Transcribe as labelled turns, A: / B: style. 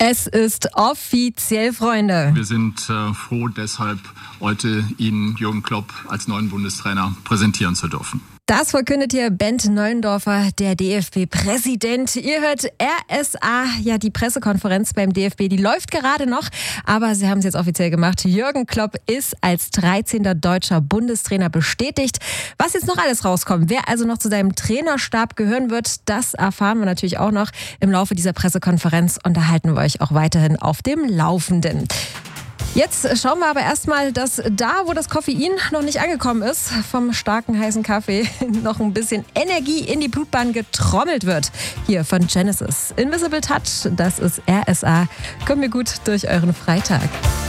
A: Es ist offiziell, Freunde.
B: Wir sind froh, deshalb heute Ihnen Jürgen Klopp als neuen Bundestrainer präsentieren zu dürfen.
A: Das verkündet hier Bernd Neuendorfer, der DFB-Präsident. Ihr hört RSA, ja, die Pressekonferenz beim DFB, die läuft gerade noch, aber sie haben es jetzt offiziell gemacht. Jürgen Klopp ist als 13. deutscher Bundestrainer bestätigt. Was jetzt noch alles rauskommt, wer also noch zu seinem Trainerstab gehören wird, das erfahren wir natürlich auch noch im Laufe dieser Pressekonferenz und da halten wir euch auch weiterhin auf dem Laufenden. Jetzt schauen wir aber erstmal, dass da, wo das Koffein noch nicht angekommen ist, vom starken heißen Kaffee noch ein bisschen Energie in die Blutbahn getrommelt wird. Hier von Genesis. Invisible Touch, das ist RSA. Kommt mir gut durch euren Freitag.